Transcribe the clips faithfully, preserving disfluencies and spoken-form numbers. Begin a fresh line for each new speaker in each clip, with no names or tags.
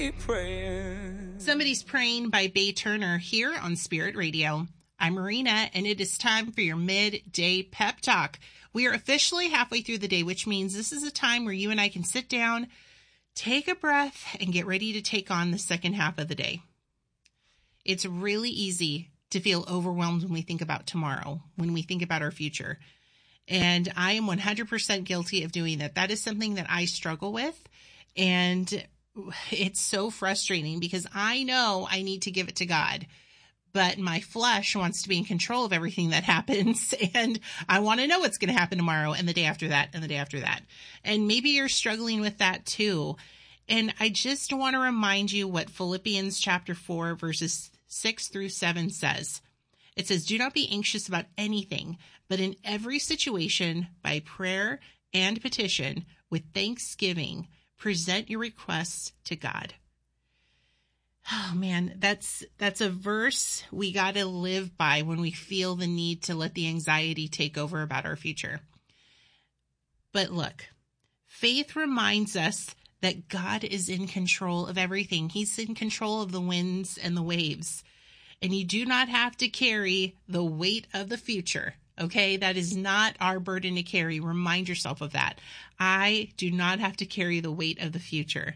Somebody's Praying by Bay Turner here on Spirit Radio. I'm Marina, and it is time for your midday pep talk. We are officially halfway through the day, which means this is a time where you and I can sit down, take a breath, and get ready to take on the second half of the day. It's really easy to feel overwhelmed when we think about tomorrow, when we think about our future. And I am one hundred percent guilty of doing that. That is something that I struggle with. And it's so frustrating because I know I need to give it to God, but my flesh wants to be in control of everything that happens. And I want to know what's going to happen tomorrow and the day after that and the day after that. And maybe you're struggling with that too. And I just want to remind you what Philippians chapter four, verses six through seven says. It says, do not be anxious about anything, but in every situation, by prayer and petition, with thanksgiving, present your requests to God. Oh man, that's, that's a verse we got to live by when we feel the need to let the anxiety take over about our future. But look, faith reminds us that God is in control of everything. He's in control of the winds and the waves. And you do not have to carry the weight of the future. Okay, that is not our burden to carry. Remind yourself of that. I do not have to carry the weight of the future.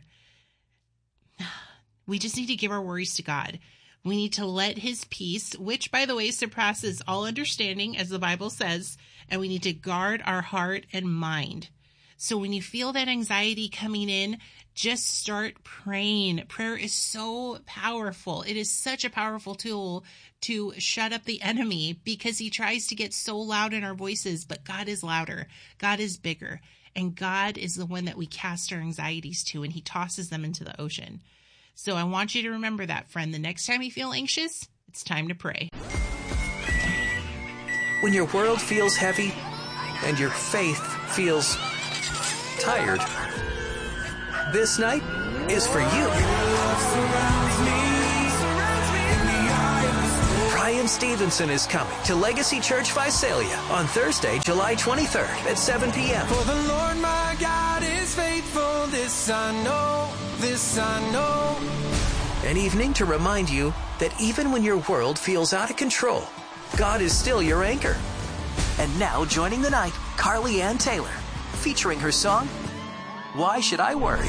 We just need to give our worries to God. We need to let his peace, which, by the way, surpasses all understanding, as the Bible says, and we need to guard our heart and mind. So when you feel that anxiety coming in, just start praying. Prayer is so powerful. It is such a powerful tool to shut up the enemy because he tries to get so loud in our voices, but God is louder. God is bigger. And God is the one that we cast our anxieties to, and he tosses them into the ocean. So I want you to remember that, friend. The next time you feel anxious, it's time to pray.
When your world feels heavy and your faith feels tired, this night is for you. Brian Stevenson is coming to Legacy Church Visalia on Thursday, July twenty-third at seven p.m.
For the Lord my God is faithful, this I know, this I know.
An evening to remind you that even when your world feels out of control, God is still your anchor. And now joining the night, Carly Ann Taylor, featuring her song, Why Should I Worry?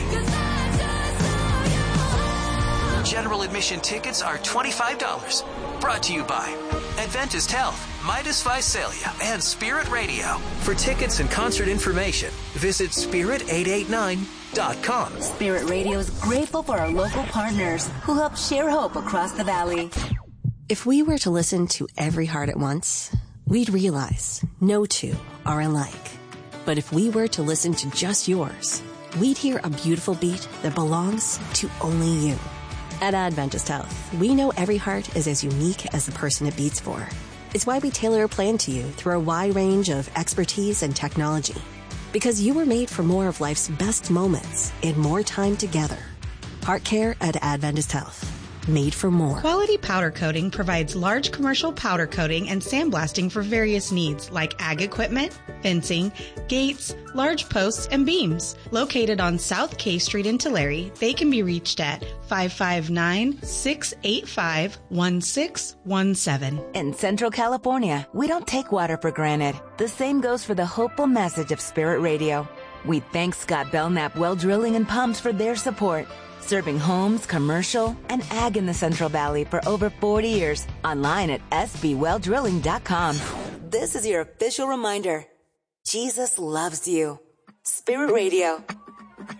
General admission tickets are twenty-five dollars. Brought to you by Adventist Health, Midas Visalia, and Spirit Radio. For tickets and concert information, visit spirit eight eight nine dot com.
Spirit Radio is grateful for our local partners who help share hope across the valley.
If we were to listen to every heart at once, we'd realize no two are alike. But if we were to listen to just yours, we'd hear a beautiful beat that belongs to only you. At Adventist Health, we know every heart is as unique as the person it beats for. It's why we tailor a plan to you through a wide range of expertise and technology. Because you were made for more of life's best moments and more time together. Heart care at Adventist Health. Made for more.
Quality Powder Coating provides large commercial powder coating and sandblasting for various needs like ag equipment, fencing, gates, large posts, and beams. Located on South K Street in Tulare, they can be reached at five five nine, six eight five, one six one seven.
In Central California, we don't take water for granted. The same goes for the hopeful message of Spirit Radio. We thank Scott Belknap Well Drilling and Pumps for their support. Serving homes, commercial, and ag in the Central Valley for over forty years. Online at s b well drilling dot com. This is your official reminder. Jesus loves you. Spirit Radio.